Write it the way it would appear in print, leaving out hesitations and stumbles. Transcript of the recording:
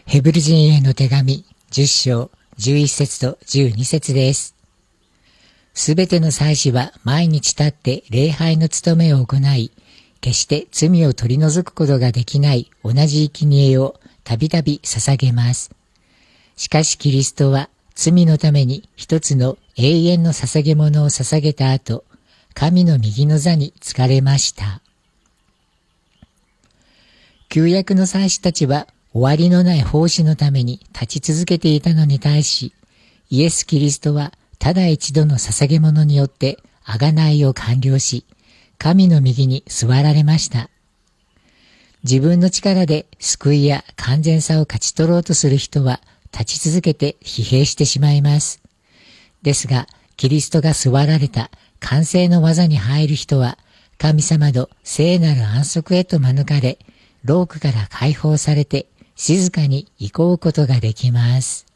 ヘブル人への手紙10章11節と12節です。すべての祭司は毎日立って礼拝の務めを行い、決して罪を取り除くことができない同じ生贄をたびたび捧げます。しかしキリストは罪のために一つの永遠の捧げ物を捧げた後、神の右の座に就かれました。旧約の祭司たちは終わりのない奉仕のために立ち続けていたのに対し、イエス・キリストはただ一度の捧げ物によって贖いを完了し、神の右に座られました。自分の力で救いや完全さを勝ち取ろうとする人は立ち続けて疲弊してしまいます。ですが、キリストが座られた完成の技に入る人は、神様の聖なる安息へと免れ、労苦から解放されて静かに憩うことができます。